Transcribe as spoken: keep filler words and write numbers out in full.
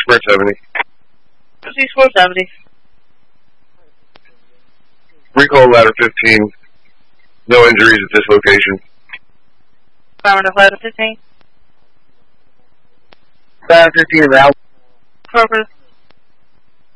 Square seventy. Proceed Square seventy. Recall ladder fifteen. No injuries at this location. Affirmative, ladder fifteen. Ladder fifteen, route. Affirmative.